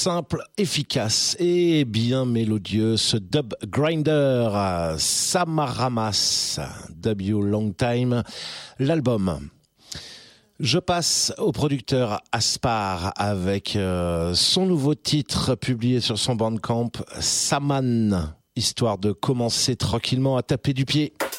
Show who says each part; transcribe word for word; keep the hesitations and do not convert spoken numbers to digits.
Speaker 1: simple, efficace et bien mélodieux, ce Dub Grinder, Samaramas, W Long Time, l'album. Je passe au producteur Aspar avec euh, son nouveau titre publié sur son Bandcamp, Saman, histoire de commencer tranquillement à taper du pied.